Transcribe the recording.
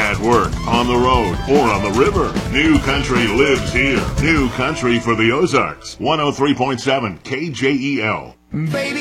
at work, on the road, or on the river. New Country lives here. New Country for the Ozarks. 103.7 KJEL. Baby.